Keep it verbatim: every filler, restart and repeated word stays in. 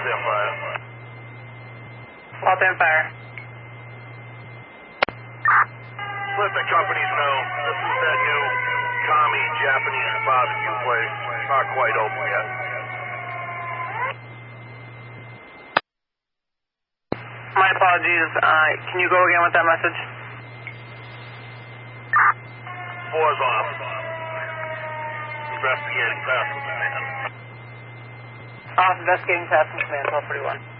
stand fire. Fall stand fire. Let the companies know this is that new commie Japanese barbecue place. It's not quite open yet. My apologies. Uh, can you go again with that message? Four's off. Investigating passenger command. Off investigating passenger command, twelve forty-one.